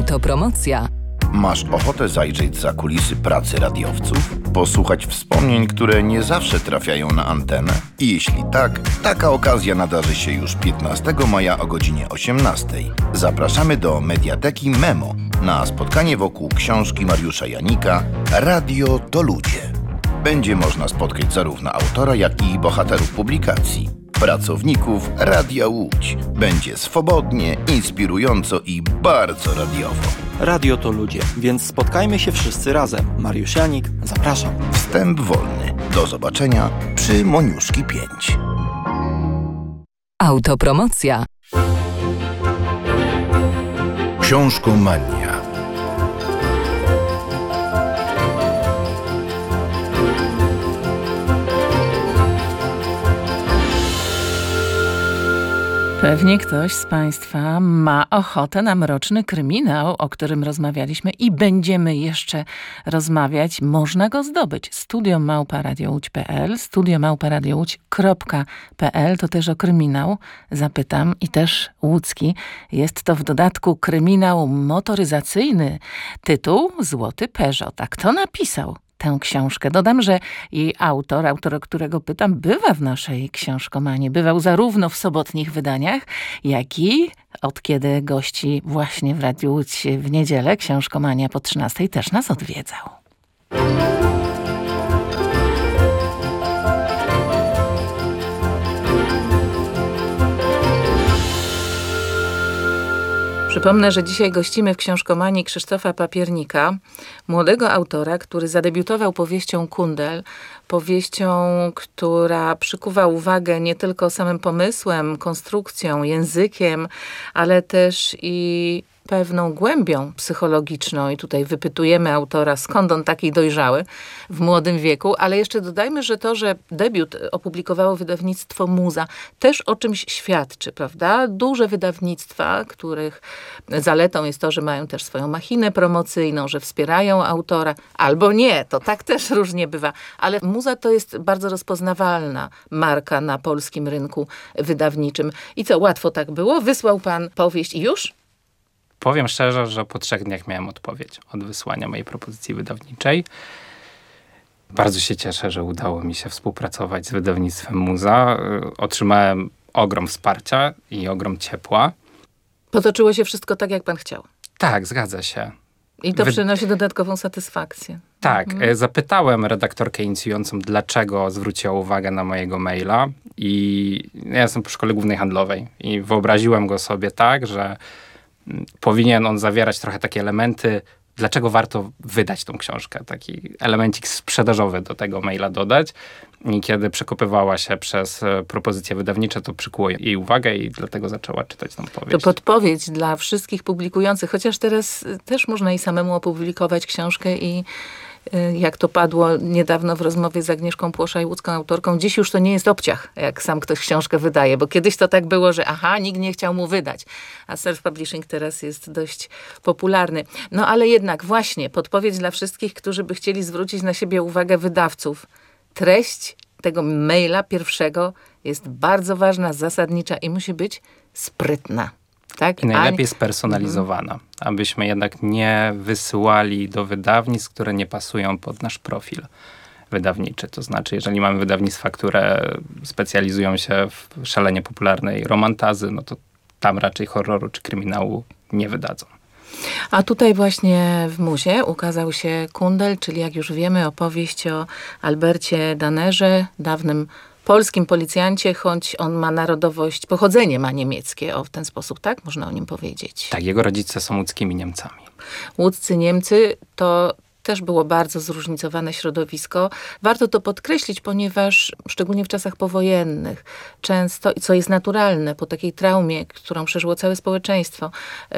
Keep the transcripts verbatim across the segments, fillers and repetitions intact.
Autopromocja. Masz ochotę zajrzeć za kulisy pracy radiowców? Posłuchać wspomnień, które nie zawsze trafiają na antenę? I jeśli tak, taka okazja nadarzy się już piętnastego maja o godzinie osiemnastej. Zapraszamy do Mediateki Memo na spotkanie wokół książki Mariusza Janika Radio to ludzie. Będzie można spotkać zarówno autora, jak i bohaterów publikacji. Pracowników Radia Łódź. Będzie swobodnie, inspirująco i bardzo radiowo. Radio to ludzie, więc spotkajmy się wszyscy razem. Mariusz Janik, zapraszam. Wstęp wolny. Do zobaczenia przy Moniuszki pięć. Autopromocja. Książkomania. Pewnie ktoś z Państwa ma ochotę na mroczny kryminał, o którym rozmawialiśmy i będziemy jeszcze rozmawiać. Można go zdobyć. studio małpa radio łódź kropka pe el, studio małpa radio łódź kropka pe el, to też o kryminał zapytam i też łódzki. Jest to w dodatku kryminał motoryzacyjny. Tytuł Złoty Peugeot. Tak to napisał tę książkę. Dodam, że jej autor, autor, o którego pytam, bywa w naszej książkomanii. Bywał zarówno w sobotnich wydaniach, jak i od kiedy gości właśnie w Radiu Łódź w niedzielę, książkomania po trzynastej, też nas odwiedzał. Przypomnę, że dzisiaj gościmy w książkomanii Krzysztofa Papiernika, młodego autora, który zadebiutował powieścią Kundel, powieścią, która przykuwa uwagę nie tylko samym pomysłem, konstrukcją, językiem, ale też i pewną głębią psychologiczną i tutaj wypytujemy autora, skąd on taki dojrzały w młodym wieku, ale jeszcze dodajmy, że to, że debiut opublikowało wydawnictwo Muza, też o czymś świadczy, prawda? Duże wydawnictwa, których zaletą jest to, że mają też swoją machinę promocyjną, że wspierają autora, albo nie, to tak też różnie bywa, ale Muza to jest bardzo rozpoznawalna marka na polskim rynku wydawniczym. I co, łatwo tak było? Wysłał pan powieść i już? Powiem szczerze, że po trzech dniach miałem odpowiedź od wysłania mojej propozycji wydawniczej. Bardzo się cieszę, że udało mi się współpracować z wydawnictwem Muza. Otrzymałem ogrom wsparcia i ogrom ciepła. Potoczyło się wszystko tak, jak pan chciał. Tak, zgadza się. I to Wy... przynosi dodatkową satysfakcję. Tak. Mhm. Zapytałem redaktorkę inicjującą, dlaczego zwróciła uwagę na mojego maila. I ja jestem po szkole głównej handlowej. I wyobraziłem go sobie tak, że powinien on zawierać trochę takie elementy, dlaczego warto wydać tą książkę. Taki elemencik sprzedażowy do tego maila dodać. I kiedy przekopywała się przez propozycje wydawnicze, to przykuło jej uwagę i dlatego zaczęła czytać tą powieść. To podpowiedź dla wszystkich publikujących, chociaż teraz też można i samemu opublikować książkę i jak to padło niedawno w rozmowie z Agnieszką Płoszaj, łódzką autorką, dziś już to nie jest obciach, jak sam ktoś książkę wydaje, bo kiedyś to tak było, że aha, nikt nie chciał mu wydać, a self-publishing teraz jest dość popularny. No ale jednak właśnie podpowiedź dla wszystkich, którzy by chcieli zwrócić na siebie uwagę wydawców. Treść tego maila pierwszego jest bardzo ważna, zasadnicza i musi być sprytna. Tak? I najlepiej spersonalizowana, mhm. abyśmy jednak nie wysyłali do wydawnictw, które nie pasują pod nasz profil wydawniczy. To znaczy, jeżeli mamy wydawnictwa, które specjalizują się w szalenie popularnej romantazy, no to tam raczej horroru czy kryminału nie wydadzą. A tutaj właśnie w Muzie ukazał się Kundel, czyli jak już wiemy, opowieść o Albercie Dannerze, dawnym polskim policjancie, choć on ma narodowość, pochodzenie ma niemieckie, o w ten sposób, tak? Można o nim powiedzieć. Tak, jego rodzice są łódzkimi Niemcami. Łódzcy Niemcy to też było bardzo zróżnicowane środowisko. Warto to podkreślić, ponieważ szczególnie w czasach powojennych często, i co jest naturalne, po takiej traumie, którą przeżyło całe społeczeństwo,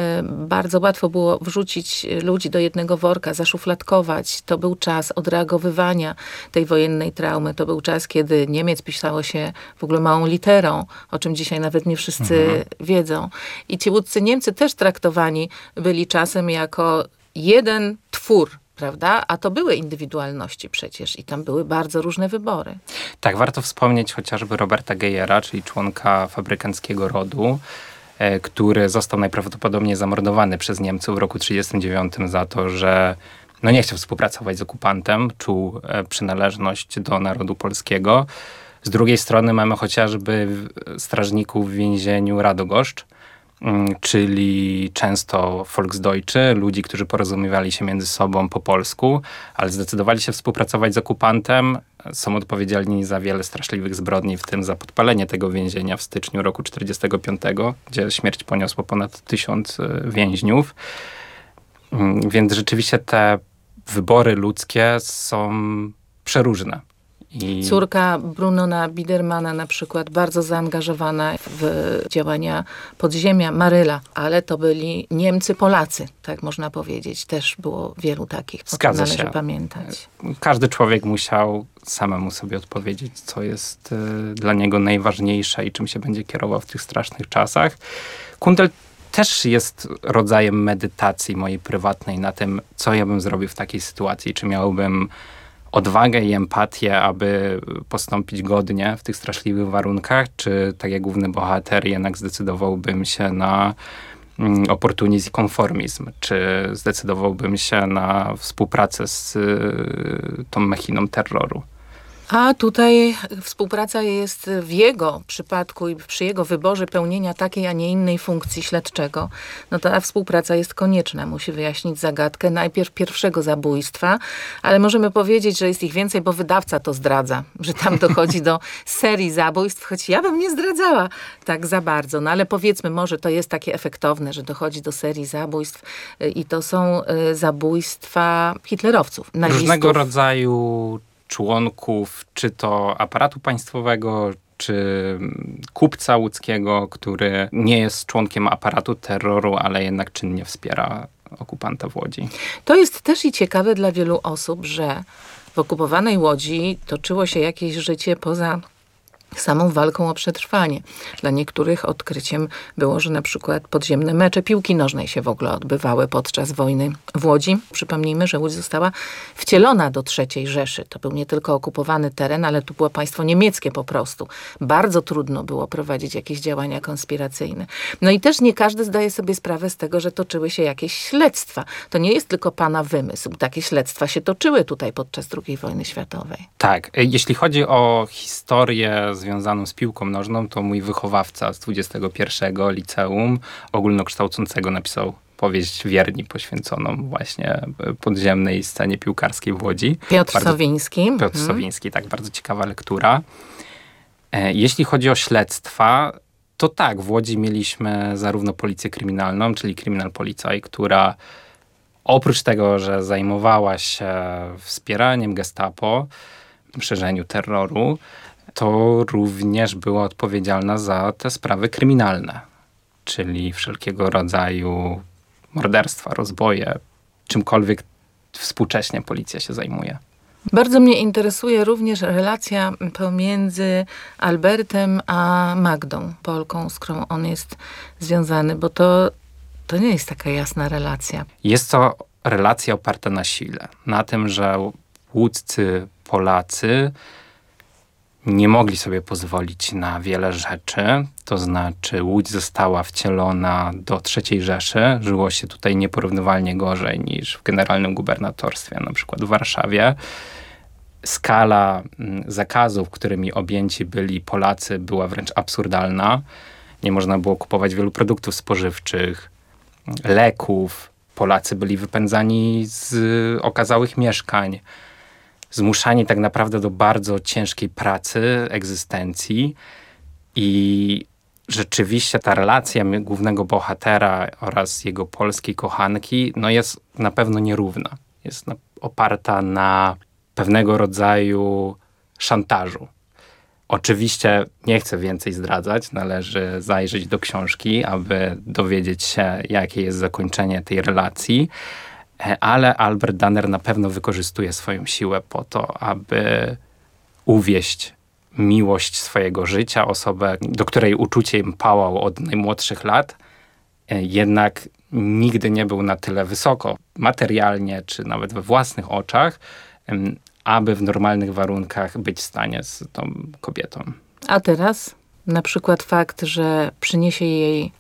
bardzo łatwo było wrzucić ludzi do jednego worka, zaszufladkować. To był czas odreagowywania tej wojennej traumy. To był czas, kiedy Niemiec pisało się w ogóle małą literą, o czym dzisiaj nawet nie wszyscy mhm. wiedzą. I ci łódzcy Niemcy też traktowani byli czasem jako jeden twór, prawda? A to były indywidualności przecież i tam były bardzo różne wybory. Tak, warto wspomnieć chociażby Roberta Gejera, czyli członka fabrykanckiego rodu, który został najprawdopodobniej zamordowany przez Niemców w roku tysiąc dziewięćset trzydziestym dziewiątym za to, że no nie chciał współpracować z okupantem, czuł przynależność do narodu polskiego. Z drugiej strony mamy chociażby strażników w więzieniu Radogoszcz, czyli często Volksdeutsche, ludzi, którzy porozumiewali się między sobą po polsku, ale zdecydowali się współpracować z okupantem. Są odpowiedzialni za wiele straszliwych zbrodni, w tym za podpalenie tego więzienia w styczniu roku tysiąc dziewięćset czterdziestego piątego, gdzie śmierć poniosło ponad tysiąc więźniów. Więc rzeczywiście te wybory ludzkie są przeróżne. I... Córka Brunona Biedermana na przykład, bardzo zaangażowana w działania podziemia, Maryla, ale to byli Niemcy, Polacy, tak można powiedzieć. Też było wielu takich, o tym należy pamiętać. Każdy człowiek musiał samemu sobie odpowiedzieć, co jest y, dla niego najważniejsze i czym się będzie kierował w tych strasznych czasach. Kundel też jest rodzajem medytacji mojej prywatnej na tym, co ja bym zrobił w takiej sytuacji. Czy miałbym odwagę i empatię, aby postąpić godnie w tych straszliwych warunkach, czy tak jak główny bohater jednak zdecydowałbym się na mm, oportunizm i konformizm, czy zdecydowałbym się na współpracę z y, tą machiną terroru. A tutaj współpraca jest w jego przypadku i przy jego wyborze pełnienia takiej, a nie innej funkcji śledczego. No to ta współpraca jest konieczna. Musi wyjaśnić zagadkę najpierw pierwszego zabójstwa, ale możemy powiedzieć, że jest ich więcej, bo wydawca to zdradza, że tam dochodzi do serii zabójstw, choć ja bym nie zdradzała tak za bardzo. No ale powiedzmy, może to jest takie efektowne, że dochodzi do serii zabójstw i to są zabójstwa hitlerowców, nazistów. Różnego rodzaju członków, czy to aparatu państwowego, czy kupca łódzkiego, który nie jest członkiem aparatu terroru, ale jednak czynnie wspiera okupanta w Łodzi. To jest też i ciekawe dla wielu osób, że w okupowanej Łodzi toczyło się jakieś życie poza samą walką o przetrwanie. Dla niektórych odkryciem było, że na przykład podziemne mecze piłki nożnej się w ogóle odbywały podczas wojny w Łodzi. Przypomnijmy, że Łódź została wcielona do trzeciej Rzeszy. To był nie tylko okupowany teren, ale tu było państwo niemieckie po prostu. Bardzo trudno było prowadzić jakieś działania konspiracyjne. No i też nie każdy zdaje sobie sprawę z tego, że toczyły się jakieś śledztwa. To nie jest tylko pana wymysł. Takie śledztwa się toczyły tutaj podczas drugiej wojny światowej. Tak. Jeśli chodzi o historię związaną z piłką nożną, to mój wychowawca z dwudziestego pierwszego liceum ogólnokształcącego napisał powieść Wierni poświęconą właśnie podziemnej scenie piłkarskiej w Łodzi. Piotr bardzo, Sowiński. Piotr mhm. Sowiński, tak, bardzo ciekawa lektura. E, jeśli chodzi o śledztwa, to tak, w Łodzi mieliśmy zarówno policję kryminalną, czyli Kryminal Policaj, która oprócz tego, że zajmowała się wspieraniem Gestapo, szerzeniu terroru, to również była odpowiedzialna za te sprawy kryminalne, czyli wszelkiego rodzaju morderstwa, rozboje, czymkolwiek współcześnie policja się zajmuje. Bardzo mnie interesuje również relacja pomiędzy Albertem a Magdą, Polką, z którą on jest związany, bo to, to nie jest taka jasna relacja. Jest to relacja oparta na sile, na tym, że łódzcy Polacy nie mogli sobie pozwolić na wiele rzeczy, to znaczy Łódź została wcielona do trzeciej Rzeszy, żyło się tutaj nieporównywalnie gorzej niż w generalnym gubernatorstwie, na przykład w Warszawie. Skala zakazów, którymi objęci byli Polacy, była wręcz absurdalna. Nie można było kupować wielu produktów spożywczych, leków. Polacy byli wypędzani z okazałych mieszkań, zmuszani tak naprawdę do bardzo ciężkiej pracy, egzystencji i rzeczywiście ta relacja głównego bohatera oraz jego polskiej kochanki no jest na pewno nierówna. Jest na, oparta na pewnego rodzaju szantażu. Oczywiście nie chcę więcej zdradzać, należy zajrzeć do książki, aby dowiedzieć się, jakie jest zakończenie tej relacji. Ale Albert Danner na pewno wykorzystuje swoją siłę po to, aby uwieść miłość swojego życia, osobę, do której uczuciem pałał od najmłodszych lat, jednak nigdy nie był na tyle wysoko materialnie, czy nawet we własnych oczach, aby w normalnych warunkach być w stanie z tą kobietą. A teraz na przykład fakt, że przyniesie jej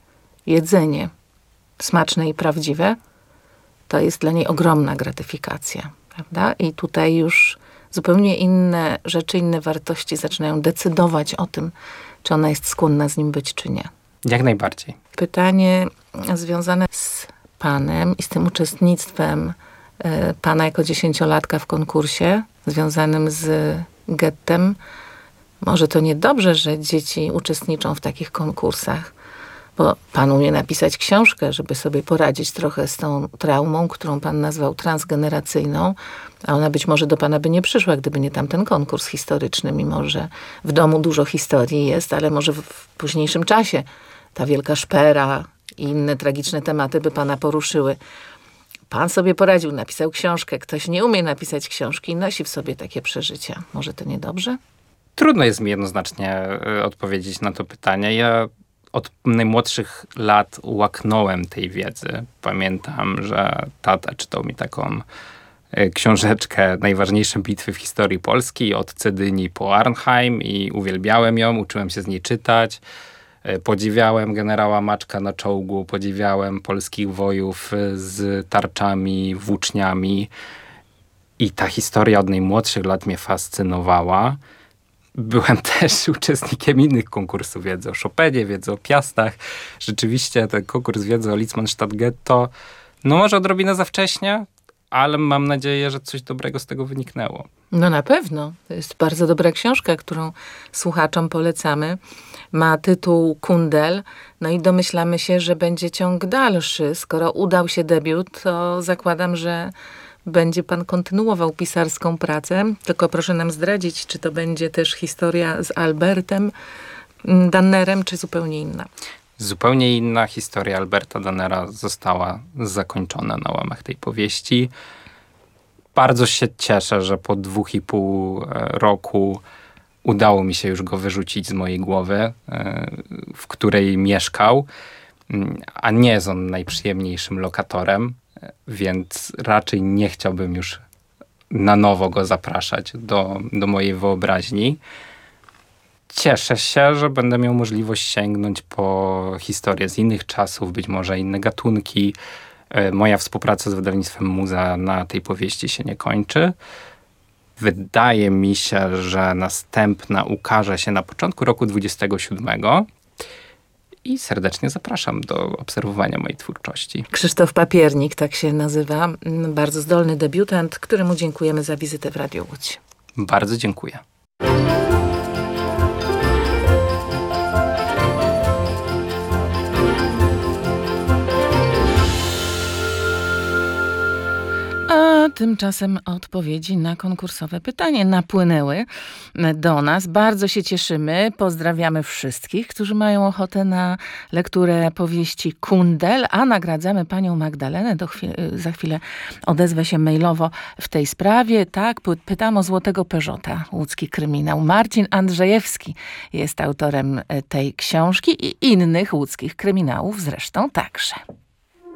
jedzenie smaczne i prawdziwe, to jest dla niej ogromna gratyfikacja, prawda? I tutaj już zupełnie inne rzeczy, inne wartości zaczynają decydować o tym, czy ona jest skłonna z nim być, czy nie. Jak najbardziej. Pytanie związane z panem i z tym uczestnictwem y, pana jako dziesięciolatka w konkursie związanym z gettem. Może to niedobrze, że dzieci uczestniczą w takich konkursach, bo pan umie napisać książkę, żeby sobie poradzić trochę z tą traumą, którą pan nazwał transgeneracyjną, a ona być może do pana by nie przyszła, gdyby nie tamten konkurs historyczny, mimo że w domu dużo historii jest, ale może w, w późniejszym czasie ta wielka szpera i inne tragiczne tematy by pana poruszyły. Pan sobie poradził, napisał książkę. Ktoś nie umie napisać książki i nosi w sobie takie przeżycia. Może to niedobrze? Trudno jest mi jednoznacznie y, odpowiedzieć na to pytanie. Ja od najmłodszych lat łaknąłem tej wiedzy. Pamiętam, że tata czytał mi taką y, książeczkę Najważniejsze bitwy w historii Polski od Cedyni po Arnheim i uwielbiałem ją, uczyłem się z niej czytać. Y, podziwiałem generała Maczka na czołgu, podziwiałem polskich wojów y, z tarczami, włóczniami. I ta historia od najmłodszych lat mnie fascynowała. Byłem też uczestnikiem innych konkursów wiedzy o Chopinie, wiedzy o Piastach. Rzeczywiście ten konkurs wiedzy o Litzmannstadt-Getto, no może odrobinę za wcześnie, ale mam nadzieję, że coś dobrego z tego wyniknęło. No na pewno. To jest bardzo dobra książka, którą słuchaczom polecamy. Ma tytuł Kundel. No i domyślamy się, że będzie ciąg dalszy. Skoro udał się debiut, to zakładam, że będzie pan kontynuował pisarską pracę. Tylko proszę nam zdradzić, czy to będzie też historia z Albertem Dannerem, czy zupełnie inna? Zupełnie inna historia Alberta Dannera została zakończona na łamach tej powieści. Bardzo się cieszę, że po dwóch i pół roku udało mi się już go wyrzucić z mojej głowy, w której mieszkał, a nie jest on najprzyjemniejszym lokatorem, więc raczej nie chciałbym już na nowo go zapraszać do, do mojej wyobraźni. Cieszę się, że będę miał możliwość sięgnąć po historię z innych czasów, być może inne gatunki. Moja współpraca z wydawnictwem Muza na tej powieści się nie kończy. Wydaje mi się, że następna ukaże się na początku roku dwudziestego siódmego. I serdecznie zapraszam do obserwowania mojej twórczości. Krzysztof Papiernik, tak się nazywa. Bardzo zdolny debiutant, któremu dziękujemy za wizytę w Radiu Łódź. Bardzo dziękuję. A tymczasem odpowiedzi na konkursowe pytanie napłynęły do nas. Bardzo się cieszymy. Pozdrawiamy wszystkich, którzy mają ochotę na lekturę powieści Kundel, a nagradzamy panią Magdalenę. Do chwili, za chwilę odezwę się mailowo w tej sprawie. Tak, pytam o Złotego Peugeota, łódzki kryminał. Marcin Andrzejewski jest autorem tej książki i innych łódzkich kryminałów zresztą także.